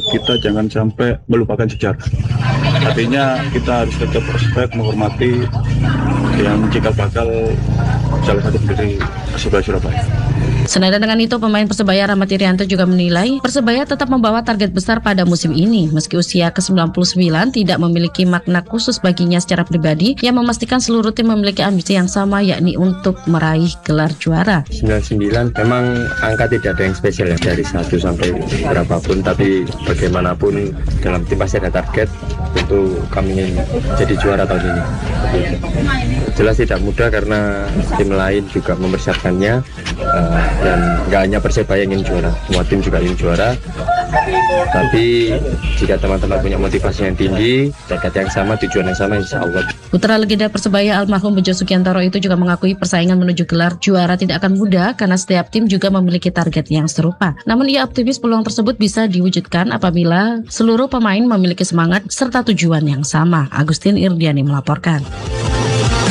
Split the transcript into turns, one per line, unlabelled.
kita jangan sampai melupakan sejarah. Artinya kita harus tetap respect, menghormati yang cikal bakal salah satu pendiri Persebaya Surabaya.
Senada dengan itu, pemain Persebaya Rahmat Irianto juga menilai Persebaya tetap membawa target besar pada musim ini, meski usia ke-99 tidak memiliki makna khusus baginya secara pribadi, yang memastikan seluruh tim memiliki ambisi yang sama, yakni untuk meraih gelar juara.
99 memang angka tidak ada yang spesial ya, dari 1 sampai berapapun, tapi bagaimanapun dalam tim pasti ada target. Tentu kami ingin jadi juara tahun ini. Jelas tidak mudah karena tim lain juga mempersiapkannya, dan nggak hanya Persebaya ingin juara, semua tim juga ingin juara. Tapi jika teman-teman punya motivasi yang tinggi, tekad yang sama, tujuan yang sama, insya Allah.
Putra legenda Persebaya almarhum Bejo Sugiantoro itu juga mengakui persaingan menuju gelar juara tidak akan mudah karena setiap tim juga memiliki target yang serupa. Namun ia optimis peluang tersebut bisa diwujudkan apabila seluruh pemain memiliki semangat serta tujuan yang sama. Agustin Irdiani melaporkan.